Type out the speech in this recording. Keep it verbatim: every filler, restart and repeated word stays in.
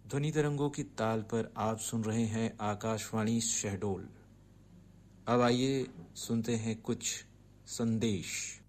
ध्वनि तरंगों की ताल पर आप सुन रहे हैं आकाशवाणी शहडोल। अब आइए सुनते हैं कुछ संदेश।